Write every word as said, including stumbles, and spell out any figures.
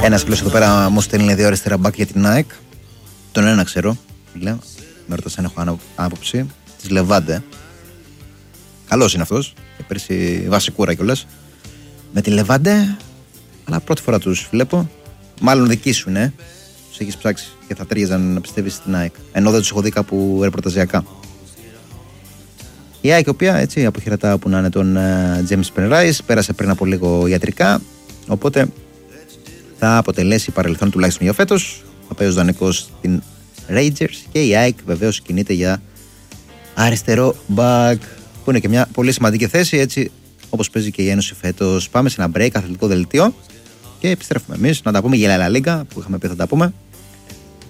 Ένας φίλος εδώ πέρα μου στέλνει δύο αριστερά μπακ για την ΑΕΚ. Τον ένα ξέρω, λέω, με ρωτάς αν έχω άποψη. Της Λεβάντε. Καλός είναι αυτός. Και πέρσι βασικούρα κιόλας. Με τη Λεβάντε, αλλά πρώτη φορά τους βλέπω. Μάλλον δική σου, ναι. Τους έχεις ψάξει και θα ταιριάζαν να πιστεύεις στην ΑΕΚ. Ενώ δεν τους έχω δει κάπου ρεπορταζιακά. Η ΑΕΚ, η οποία έτσι αποχαιρετά που να είναι τον James Penrice, πέρασε πριν από λίγο ιατρικά. Οπότε θα αποτελέσει παρελθόν τουλάχιστον για φέτος. Θα παίζει ο δανεικός στην Rangers και η ΑΕΚ βεβαίως κινείται για αριστερό back, που είναι και μια πολύ σημαντική θέση, έτσι όπως παίζει και η Ένωση φέτος. Πάμε σε ένα break, αθλητικό δελτίο και επιστρέφουμε εμείς να τα πούμε για La Liga που είχαμε πει θα τα πούμε.